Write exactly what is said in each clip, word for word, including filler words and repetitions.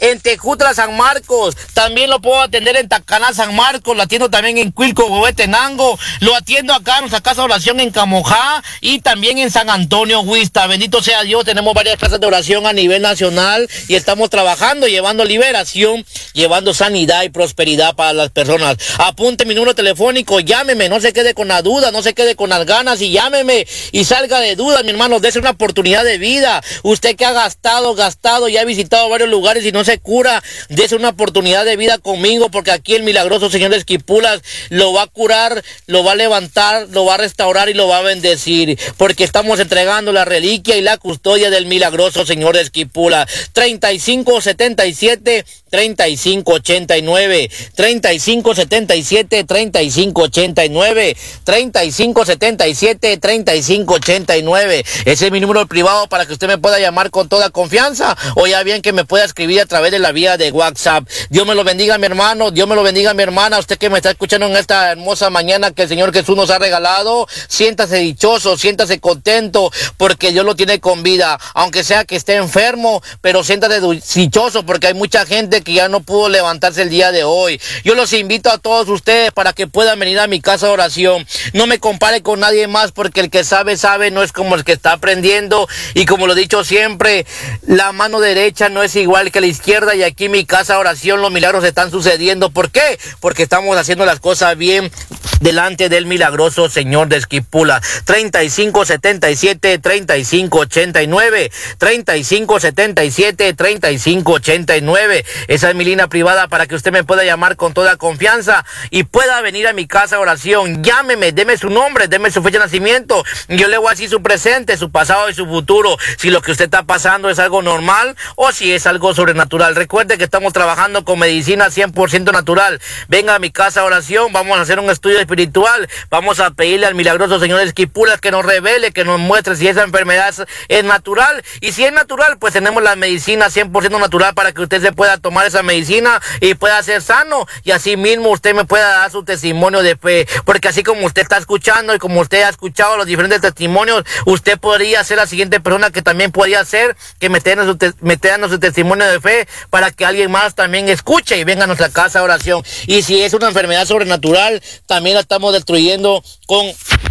en Tejutla, San Marcos. También lo puedo atender en Tacaná, San Marcos. Lo atiendo también en Cuilco, Huehuetenango. Lo atiendo acá en nuestra casa de oración en Camojá y también en San Antonio, Huista. Bendito sea Dios, tenemos varias casas de oración a nivel nacional y estamos trabajando, llevando liberación, llevando sanidad y prosperidad para las personas. Apunte mi número telefónico, llámeme, no se quede con la duda, no se quede con las ganas y llámeme y salga de dudas, mi hermano, dése una oportunidad de vida. Usted que ha gastado, gastado y ha visitado varios lugares y no se cura, dése una oportunidad de vida conmigo, porque aquí el milagroso Señor de Esquipulas lo va a curar, lo va a levantar, lo va a restaurar y lo va a bendecir, porque estamos entregando la reliquia y la custodia del milagroso Señor de Esquipulas. treinta y cinco setenta y siete treinta y cinco ochenta y nueve, treinta y cinco setenta y siete treinta y cinco ochenta y nueve, treinta y cinco setenta y siete treinta y cinco ochenta y nueve. Ese es mi número privado para que usted me pueda llamar con toda confianza, o ya bien que me pueda escribir a través de la vía de WhatsApp. Dios me lo bendiga, mi hermano, Dios me lo bendiga, mi hermana, usted que me está escuchando en esta hermosa mañana que el Señor Jesús nos ha regalado. Siéntase dichoso, siéntase contento, porque Dios lo tiene con vida, aunque sea que esté enfermo, pero siéntase dichoso, porque hay mucha gente que ya no pudo levantarse el día de hoy. Yo los invito a todos ustedes para que puedan venir a mi casa de oración. No me compare con nadie más, porque el que sabe, sabe, no es como el que está aprendiendo. Y como lo he dicho siempre, la mano derecha no es igual que la izquierda, y aquí en mi casa de oración los milagros están sucediendo. ¿Por qué? Porque estamos haciendo las cosas bien delante del milagroso Señor de Esquipulas. treinta y cinco setenta y siete treinta y cinco ochenta y nueve, treinta y cinco setenta y siete treinta y cinco ochenta y nueve. Esa es mi línea privada para que usted me pueda llamar con toda confianza y pueda venir a mi casa de oración. Llámeme, deme su nombre, deme su fecha de nacimiento. Yo le voy a decir su presente, su pasado y su futuro. Si lo que usted está pasando es algo normal o si es algo sobrenatural. Recuerde que estamos trabajando con medicina cien por ciento natural. Venga a mi casa de oración, vamos a hacer un estudio espiritual. Vamos a pedirle al milagroso Señor Esquipulas que nos revele, que nos muestre si esa enfermedad es, es natural. Y si es natural, pues tenemos la medicina cien por ciento natural para que usted se pueda tomar esa medicina y pueda ser sano. Y así mismo usted me pueda dar su testimonio de fe. Porque así como usted está escuchando y como usted ha escuchado los diferentes testimonios, usted podría ser la siguiente persona que también podría ser, que me esté dando su, te me esté dando su testimonio de fe para que alguien más también escuche y venga a nuestra casa de oración. Y si es una enfermedad sobrenatural, también la estamos destruyendo con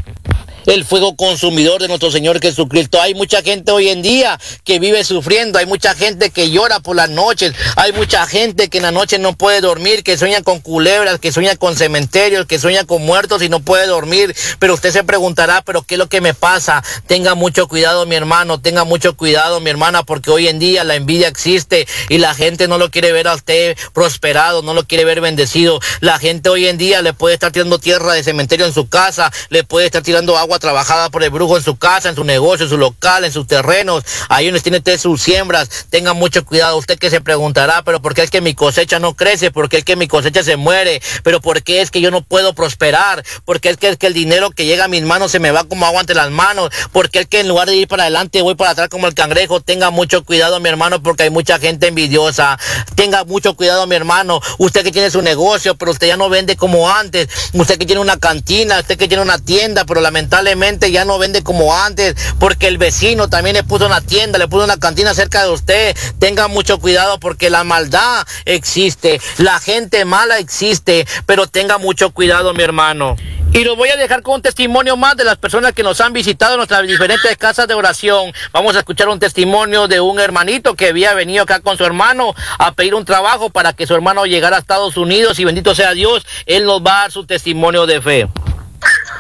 el fuego consumidor de nuestro Señor Jesucristo. Hay mucha gente hoy en día que vive sufriendo, hay mucha gente que llora por las noches, hay mucha gente que en la noche no puede dormir, que sueña con culebras, que sueña con cementerios, que sueña con muertos y no puede dormir. Pero usted se preguntará, ¿pero qué es lo que me pasa? Tenga mucho cuidado, mi hermano, tenga mucho cuidado, mi hermana, porque hoy en día la envidia existe y la gente no lo quiere ver a usted prosperado, no lo quiere ver bendecido. La gente hoy en día le puede estar tirando tierra de cementerio en su casa, le puede estar tirando agua trabajada por el brujo en su casa, en su negocio, en su local, en sus terrenos, ahí donde tiene usted sus siembras. Tenga mucho cuidado. Usted que se preguntará, pero ¿por qué es que mi cosecha no crece? ¿Por qué es que mi cosecha se muere? ¿Pero por qué es que yo no puedo prosperar? ¿Por qué es que, es que el dinero que llega a mis manos se me va como agua entre las manos? ¿Por qué es que en lugar de ir para adelante voy para atrás como el cangrejo? Tenga mucho cuidado, mi hermano, porque hay mucha gente envidiosa. Tenga mucho cuidado, mi hermano. Usted que tiene su negocio, pero usted ya no vende como antes. Usted que tiene una cantina, usted que tiene una tienda, pero lamentablemente ya no vende como antes, porque el vecino también le puso una tienda, le puso una cantina cerca de usted. Tenga mucho cuidado, porque la maldad existe, la gente mala existe, pero tenga mucho cuidado, mi hermano. Y lo voy a dejar con un testimonio más de las personas que nos han visitado en nuestras diferentes casas de oración. Vamos a escuchar un testimonio de un hermanito que había venido acá con su hermano a pedir un trabajo para que su hermano llegara a Estados Unidos, y bendito sea Dios, él nos va a dar su testimonio de fe.